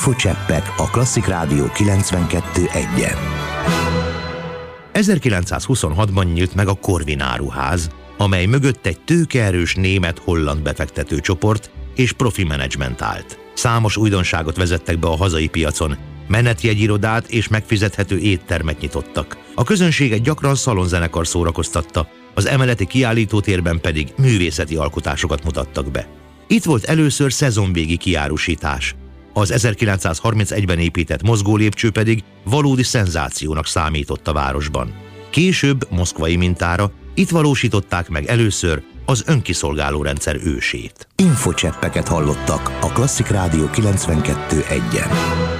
Infocseppek a Klasszik Rádió 92.1-en. 1926-ban nyílt meg a Corvin áruház, amely mögött egy tőkeerős német-holland befektetőcsoport és profi menedzsment állt. Számos újdonságot vezettek be a hazai piacon, menetjegyirodát és megfizethető éttermet nyitottak. A közönséget gyakran szalonzenekar szórakoztatta, az emeleti kiállítótérben pedig művészeti alkotásokat mutattak be. Itt volt először szezonvégi kiárusítás. Az 1931-ben épített mozgólépcső pedig valódi szenzációnak számított a városban. Később, moszkvai mintára, itt valósították meg először az önkiszolgáló rendszer ősét. Infocseppeket hallottak a Klasszik Rádió 92.1-en.